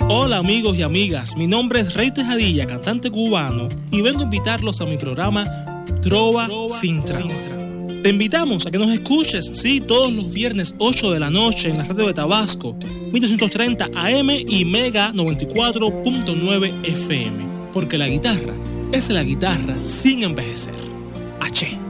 Hola amigos y amigas, mi nombre es Rey Tejadilla, cantante cubano, y vengo a invitarlos a mi programa Trova Sin Traba. Te invitamos a que nos escuches, sí, todos los viernes 8 de la noche en la radio de Tabasco, 1230 AM y Mega 94.9 FM, porque la guitarra es la guitarra sin envejecer. H.